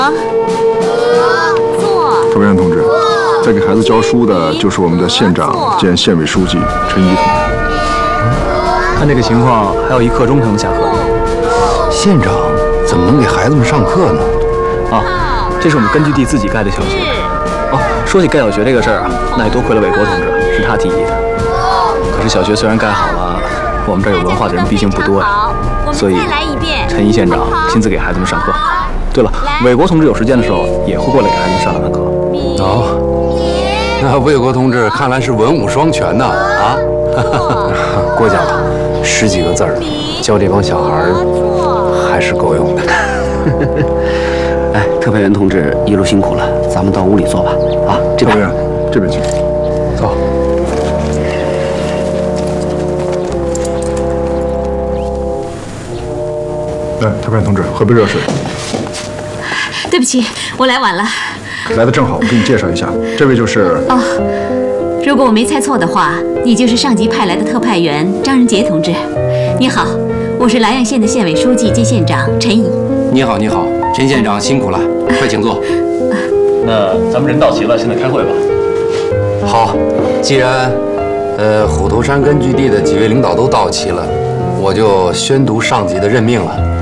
特派员同志，在给孩子教书的就是我们的县长兼县委书记陈怡同志。 看这个情况，还有1刻钟才能下课。 县长怎么能给孩子们上课呢？ 啊，这是我们根据地自己盖的小学。哦，说起盖小学这个事儿啊，那也多亏了伟国同志，是他提议的。可是小学虽然盖好了，我们这儿有文化的人毕竟不多呀，所以陈怡县长亲自给孩子们上课。对了，伟国同志有时间的时候也会过来给孩子们上2堂课。 哦，那魏国同志看来是文武双全呐！啊，郭家10几个字儿，教这帮小孩儿还是够用的。 哎，特派员同志一路辛苦了，咱们到屋里坐吧。啊，这边， 这边请， 走。 来，特派员同志，喝杯热水。 对不起，我来晚了。 来的正好，我给你介绍一下，这位就是哦，如果我没猜错的话，你就是上级派来的特派员张仁杰同志。你好，我是莱阳县的县委书记兼县长陈怡。 你好，你好，陈县长辛苦了，快请坐。 那咱们人到齐了，现在开会吧。 好，既然虎头山根据地的几位领导都到齐了，我就宣读上级的任命了。